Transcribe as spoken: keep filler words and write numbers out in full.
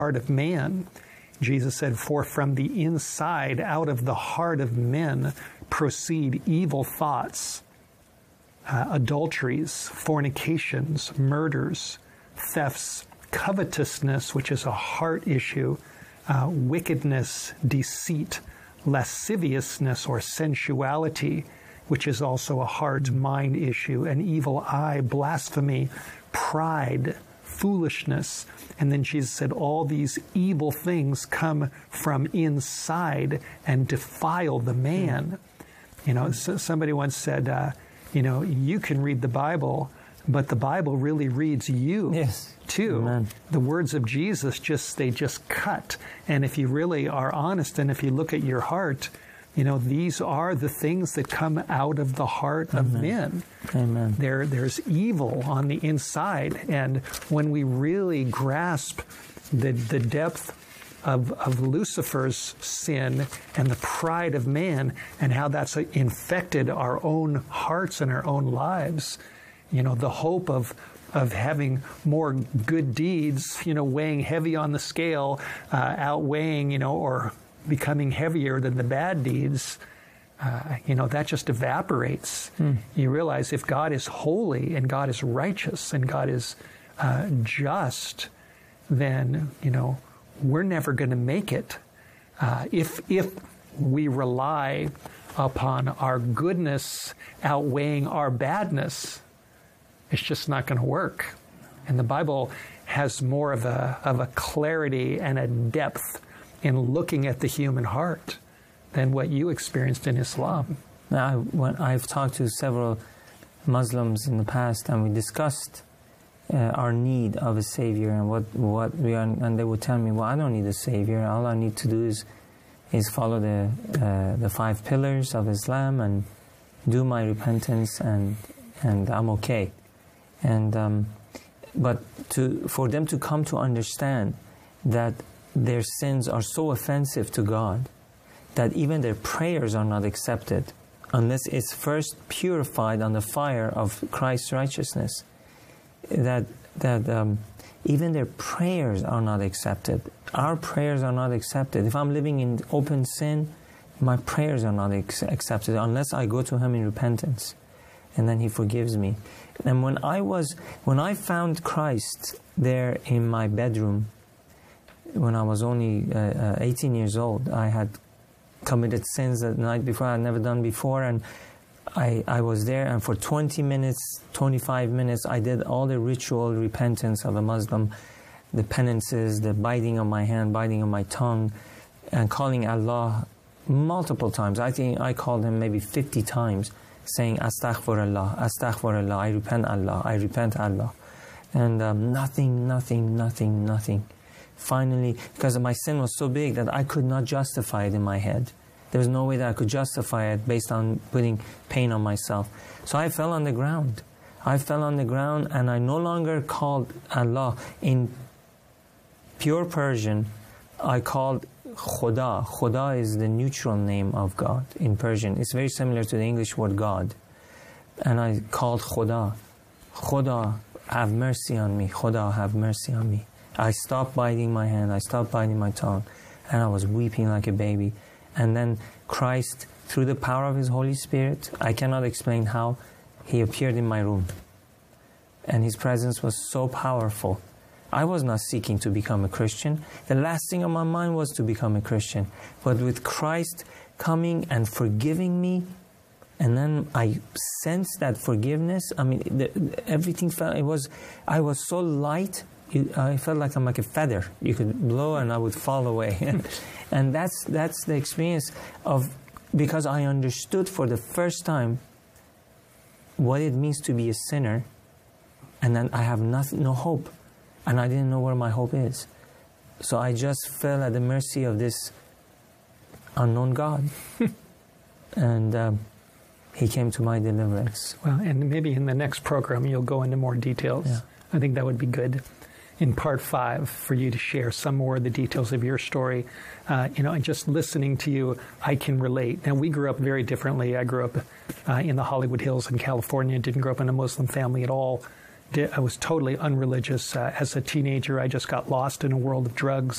heart of man. Jesus said, for from the inside, out of the heart of men, proceed evil thoughts, uh, adulteries, fornications, murders, thefts, covetousness, which is a heart issue, uh, wickedness, deceit, lasciviousness or sensuality, which is also a heart mind issue, an evil eye, blasphemy, pride, foolishness. And then Jesus said, all these evil things come from inside and defile the man. You know, so somebody once said, uh, you know, you can read the Bible, but the Bible really reads you. Yes. Too. Amen. The words of Jesus just, they just cut. And if you really are honest and if you look at your heart, you know, these are the things that come out of the heart Amen. of men. Amen. There, there's evil on the inside. And when we really grasp the, the depth of, of Lucifer's sin and the pride of man and how that's infected our own hearts and our own lives, you know, the hope of of having more good deeds, you know, weighing heavy on the scale, uh, outweighing, you know, or becoming heavier than the bad deeds, uh, you know, that just evaporates. Mm. You realize if God is holy and God is righteous and God is uh, just, then, you know, we're never going to make it. Uh, if, if we rely upon our goodness outweighing our badness, it's just not going to work. And the Bible has more of a, of a clarity and a depth in looking at the human heart than what you experienced in Islam. Now, when I've talked to several Muslims in the past, and we discussed uh, our need of a savior and what what we are, and they would tell me, "Well, I don't need a savior. All I need to do is is follow the uh, the five pillars of Islam and do my repentance, and and I'm okay." And um, but to for them to come to understand that their sins are so offensive to God that even their prayers are not accepted unless it's first purified on the fire of Christ's righteousness. That that um, even their prayers are not accepted. Our prayers are not accepted. If I'm living in open sin, my prayers are not ex- accepted unless I go to Him in repentance, and then He forgives me. And when I was, when I found Christ there in my bedroom, when I was only uh, uh, eighteen years old, I had committed sins the night before I had never done before, and I, I was there, and for twenty minutes, twenty-five minutes, I did all the ritual repentance of a Muslim, the penances, the biting on my hand, biting on my tongue, and calling Allah multiple times. I think I called Him maybe fifty times, saying, Astaghfirullah, Astaghfirullah, I repent Allah, I repent Allah. And um, nothing, nothing, nothing, nothing. Finally, because my sin was so big that I could not justify it in my head. There was no way that I could justify it based on putting pain on myself. So I fell on the ground. I fell on the ground, and I no longer called Allah. In pure Persian, I called Khuda. Khuda is the neutral name of God in Persian. It's very similar to the English word God. And I called Khuda. Khuda, have mercy on me. Khuda, have mercy on me. I stopped biting my hand. I stopped biting my tongue. And I was weeping like a baby. And then Christ, through the power of His Holy Spirit, I cannot explain how, He appeared in my room. And His presence was so powerful. I was not seeking to become a Christian. The last thing on my mind was to become a Christian. But with Christ coming and forgiving me, and then I sensed that forgiveness. I mean, the, everything felt, it was, I was so light, it, I felt like I'm like a feather. You could blow and I would fall away. And that's that's the experience of, because I understood for the first time what it means to be a sinner, and then I have nothing, no hope. And I didn't know where my hope is. So I just fell at the mercy of this unknown God. And um, He came to my deliverance. Well, and maybe in the next program you'll go into more details. Yeah. I think that would be good in part five for you to share some more of the details of your story. Uh, you know, and just listening to you, I can relate. Now, we grew up very differently. I grew up uh, in the Hollywood Hills in California, didn't grow up in a Muslim family at all. I was totally unreligious. Uh, as a teenager, I just got lost in a world of drugs